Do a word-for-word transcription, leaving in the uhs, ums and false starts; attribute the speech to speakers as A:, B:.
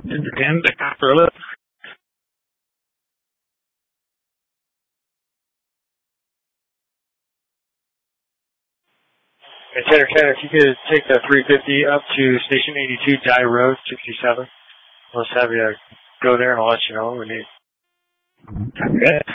A: And the copper. And Tanner, Tanner, if you could take the three fifty up to Station eighty-two, Dye Road, sixty-seven. Let's have you go there and I'll let you know what we need.
B: Okay.